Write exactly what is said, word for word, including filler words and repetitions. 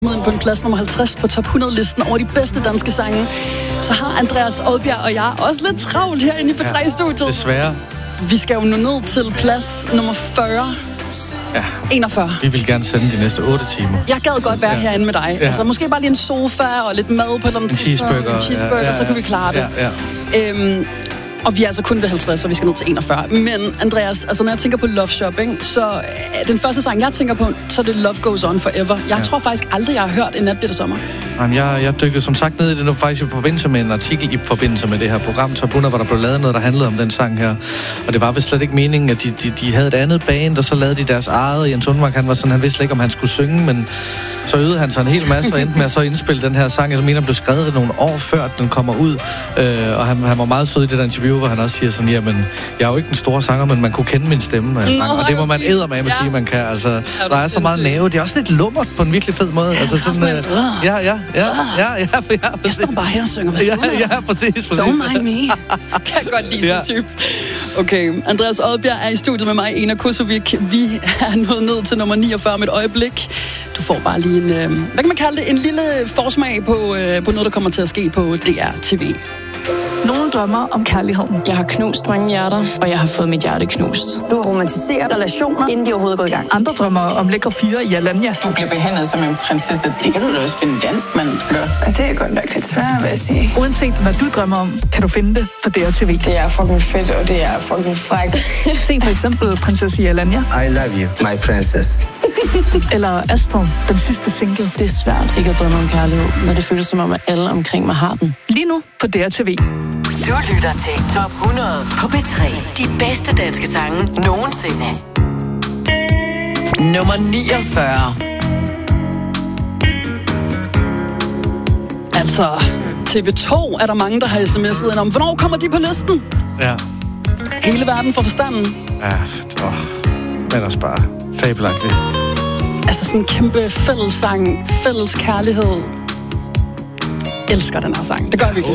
På en plads nummer halvtreds på top hundrede-listen over de bedste danske sange, så har Andreas Odbjerg og jeg også lidt travlt herinde i P tre-studiet. Ja, desværre. Vi skal jo nå ned til plads nummer fyrre. Ja. enogfyrre. Vi vil gerne sende de næste otte timer. Jeg gad godt være ja. herinde med dig. Ja. Altså, måske bare lige en sofa og lidt mad på et eller andet tidspunkt. Cheeseburger. En cheeseburger, ja, ja, ja. Så kan vi klare det. Ja, ja. Øhm, og vi er altså kun ved halvtreds, så vi skal ned til enogfyrre. Men Andreas, altså når jeg tænker på Love Shopping, så er den første sang, jeg tænker på, så er det Love Goes On Forever. Jeg ja. tror faktisk aldrig, jeg har hørt En nat bliver det sommer. Jamen, jeg, jeg dykkede som sagt ned i det nu faktisk i forbindelse med en artikel i forbindelse med det her program Top hundrede, hvor der blev lavet noget, der handlede om den sang her. Og det var vist slet ikke meningen, at de, de, de havde et andet band, og så lavede de deres eget. Jens Unmark, han var sådan, han vidste ikke, om han skulle synge, men så øvede han sig en hel masse og endte med at så indspille den her sang. Jeg mener, den blev skrevet nogle år før, den kommer ud. Øh, og han, han var meget sød i det der interview, hvor han også siger sådan, jamen, jeg er jo ikke en stor sanger, men man kunne kende min stemme, når jeg sang. Og det må man eddermame ja. sige, man kan. Altså, er der er så meget nerve. Det er også lidt lummert på en virkelig fed måde. Ja, altså, sådan, sådan, øh, ja, ja, ja, ja, ja, ja, jeg står bare her og synger. Ja, ja, præcis, præcis. Don't mind me. Kan jeg godt lide sådan type. Okay, Andreas Odbjerg er i studiet med mig, Ena Kosovik. Vi er nået ned til nummer niogfyrre med et øjeblik. Du får bare lige en, øh, hvad kan man kalde det, en lille forsmag på, øh, på noget, der kommer til at ske på D R T V. Nogle drømmer om kærligheden. Jeg har knust mange hjerter, og jeg har fået mit hjerte knust. Du romantiserer relationer, inden de overhovedet går i gang. Andre drømmer om lækre fyre i Alanya. Du bliver behandlet som en prinsesse. Det kan du da også finde dansk, mand. Det er godt nok lidt svært, vil jeg sige. Uanset hvad du drømmer om, kan du finde det på D R T V. Det er fucking fedt, og det er fucking frækt. Se for eksempel Prinsesse i Alanya. I love you, my princess. Eller Astrid, den sidste single. Det er svært ikke at drømme om kærlighed, når det føles som om, at alle omkring mig har den. Lige nu på D R T V. Du lytter til Top hundrede på P tre. De bedste danske sange nogensinde. Nummer niogfyrre. Altså, T V to er der mange, der har sms'et ind om. Hvornår kommer de på listen? Ja. Hele verden for forstanden. Ja, åh. Men også bare fabelagtigt. Altså sådan en kæmpe fællessang, fælles kærlighed. Elsker den her sang. Det gør vi virkelig.